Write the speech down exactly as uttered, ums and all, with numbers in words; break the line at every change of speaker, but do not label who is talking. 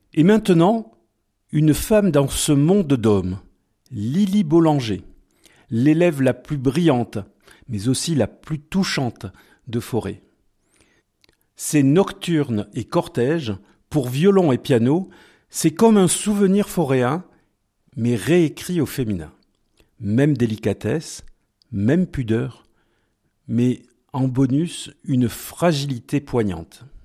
Et maintenant, une femme dans ce monde d'hommes, Lily Boulanger, l'élève la plus brillante, mais aussi la plus touchante de Fauré. Ses nocturnes et cortèges, pour violon et piano, c'est comme un souvenir fauréen, mais réécrit au féminin. Même délicatesse, même pudeur, mais en bonus, une fragilité poignante.